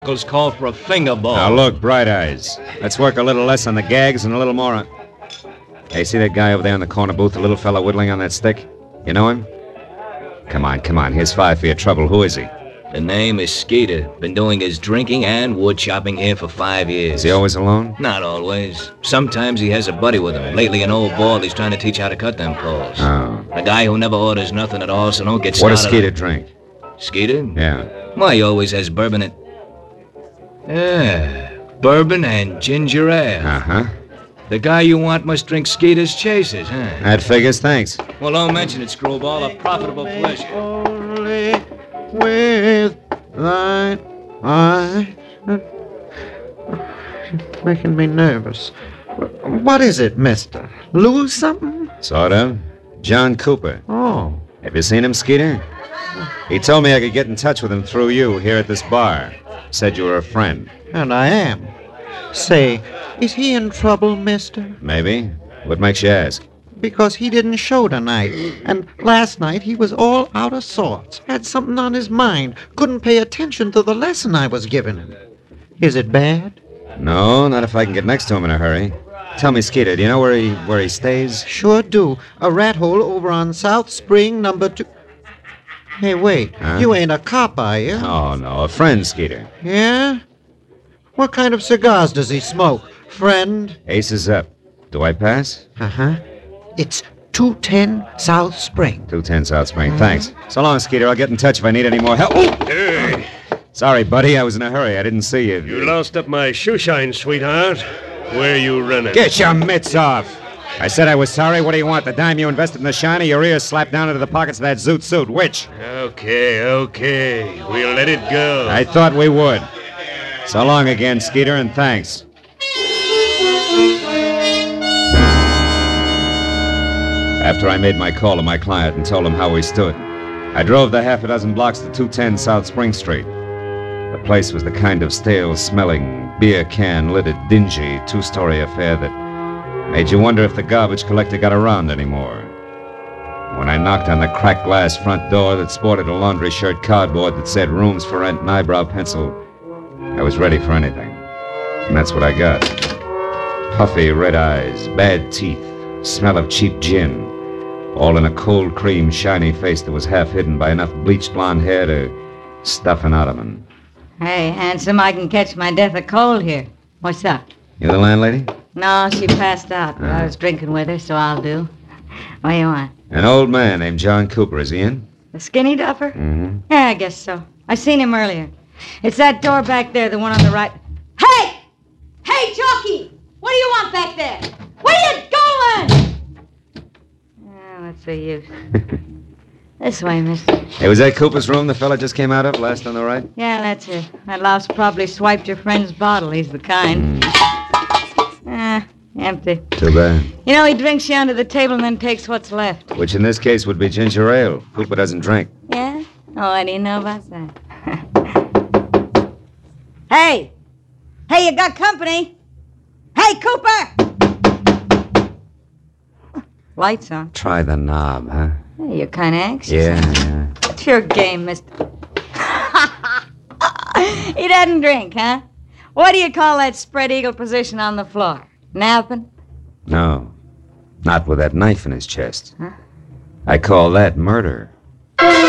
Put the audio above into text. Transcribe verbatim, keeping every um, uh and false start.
Uncles call for a finger ball. Now look, Bright Eyes. Let's work a little less on the gags and a little more on... Hey, see that guy over there in the corner booth, the little fella whittling on that stick? You know him? Come on, come on. Here's five for your trouble. Who is he? The name is Skeeter. Been doing his drinking and wood chopping here for five years. Is he always alone? Not always. Sometimes he has a buddy with him. Lately, an old bald he's trying to teach how to cut them calls. Oh. A guy who never orders nothing at all, so don't get started. What does Skeeter drink? Skeeter? Yeah. Why, he always has bourbon and... Yeah, bourbon and ginger ale. Uh-huh. The guy you want must drink Skeeter's Chasers, huh? That figures, thanks. Well, don't mention it, Screwball. A profitable pleasure. Only with thine eyes. Making me nervous. What is it, mister? Lose something? Sort of. John Cooper. Oh. Have you seen him, Skeeter? He told me I could get in touch with him through you here at this bar. Said you were a friend. And I am. Say, is he in trouble, mister? Maybe. What makes you ask? Because he didn't show tonight. And last night he was all out of sorts. Had something on his mind. Couldn't pay attention to the lesson I was giving him. Is it bad? No, not if I can get next to him in a hurry. Tell me, Skeeter, do you know where he where he stays? Sure do. A rat hole over on South Spring, number two... Hey, wait. Huh? You ain't a cop, are you? Oh, no, a friend, Skeeter. Yeah? What kind of cigars does he smoke? Friend? Ace is up. Do I pass? Uh-huh. It's two ten South Spring. two ten South Spring, thanks. So long, Skeeter. I'll get in touch if I need any more help. Oh! Hey, Sorry, buddy. I was in a hurry. I didn't see you. you lost up my shoe shine, sweetheart. Where you running? Get your mitts off. I said I was sorry. What do you want? The dime you invested in the shiny, your ears slapped down into the pockets of that zoot suit. Which? Okay, okay. We'll let it go. I thought we would. So long again, Skeeter, and thanks. After I made my call to my client and told him how we stood, I drove the half a dozen blocks to two ten South Spring Street. The place was the kind of stale-smelling, beer can-lidded, dingy, two-story affair that made you wonder if the garbage collector got around anymore. When I knocked on the cracked glass front door that sported a laundry shirt cardboard that said rooms for rent and eyebrow pencil, I was ready for anything. And that's what I got. Puffy red eyes, bad teeth, smell of cheap gin, all in a cold cream, shiny face that was half hidden by enough bleached blonde hair to stuff an ottoman. Hey, handsome, I can catch my death of cold here. What's up? You the landlady? No, she passed out, but I was drinking with her, so I'll do. What do you want? An old man named John Cooper. Is he in? The skinny duffer? Mm-hmm. Yeah, I guess so. I seen him earlier. It's that door back there, the one on the right. Hey! Hey, jockey! What do you want back there? Where you going? Oh, what's the use? This way, mister. Hey, was that Cooper's room the fella just came out of, last on the right? Yeah, that's it. That louse probably swiped your friend's bottle. He's the kind. Ah, empty. Too bad. You know, he drinks you under the table and then takes what's left. Which in this case would be ginger ale. Cooper doesn't drink. Yeah? Oh, I didn't know about that. Hey! Hey, you got company? Hey, Cooper! Lights on. Try the knob, huh? Hey, you're kind of anxious. Yeah, yeah. It's your game, mister. He doesn't drink, huh? What do you call that spread eagle position on the floor? Napping? No. Not with that knife in his chest. Huh? I call that murder.